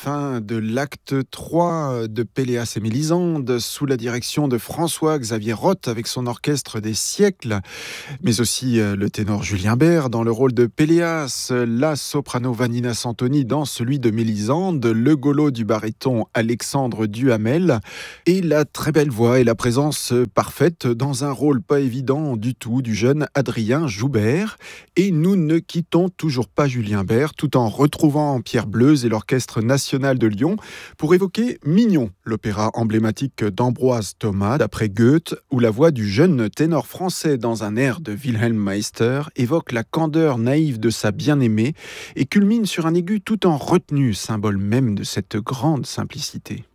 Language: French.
fin de l'acte 3 de Péléas et Mélisande sous la direction de François-Xavier Roth avec son orchestre des siècles, mais aussi le ténor Julien Bert dans le rôle de Péléas, la soprano Vanina Santoni dans celui de Mélisande, le golo du baryton Alexandre Duhamel et la très belle voix et la présence parfaite dans un rôle pas évident du tout du jeune Adrien Joubert. Et nous ne quittons toujours pas Julien Bert tout en retrouvant Pierre Bleuze et l'Orchestre national de Lyon pour évoquer Mignon, l'opéra emblématique d'Ambroise Thomas d'après Goethe, où la voix du jeune ténor français dans un air de Wilhelm Meister évoque la candeur naïve de sa bien-aimée et culmine sur un aigu tout en retenue, symbole même de cette grande simplicité.